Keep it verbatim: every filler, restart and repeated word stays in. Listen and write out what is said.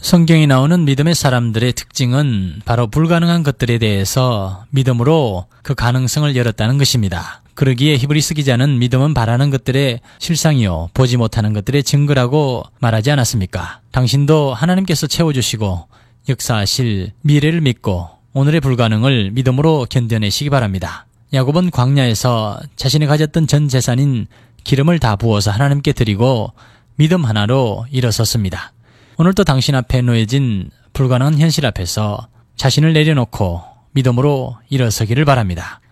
성경에 나오는 믿음의 사람들의 특징은 바로 불가능한 것들에 대해서 믿음으로 그 가능성을 열었다는 것입니다. 그러기에 히브리서 기자는 믿음은 바라는 것들의 실상이요 보지 못하는 것들의 증거라고 말하지 않았습니까? 당신도 하나님께서 채워주시고 역사하실 미래를 믿고 오늘의 불가능을 믿음으로 견뎌내시기 바랍니다. 야곱은 광야에서 자신이 가졌던 전 재산인 기름을 다 부어서 하나님께 드리고 믿음 하나로 일어섰습니다. 오늘도 당신 앞에 놓여진 불가능한 현실 앞에서 자신을 내려놓고 믿음으로 일어서기를 바랍니다.